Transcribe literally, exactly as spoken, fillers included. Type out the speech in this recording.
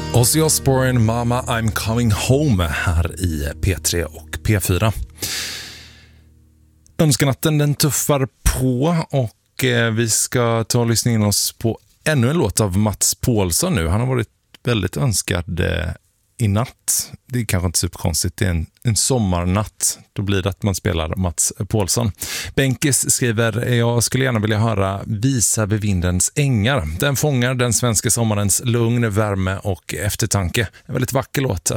Ozzy Osbourne, Mama I'm Coming Home här i P tre och P fyra. Önskanatten den tuffar på och eh, vi ska ta och lyssna in oss på ännu en låt av Mats Paulsson nu. Han har varit väldigt önskad eh, i natt. Det är kanske inte superkonstigt, det är en, en sommarnatt. Då blir det att man spelar Mats Paulsson. Benkis skriver, jag skulle gärna vilja höra Visa vid vindens ängar. Den fångar den svenska sommarens lugn, värme och eftertanke. En väldigt vacker låt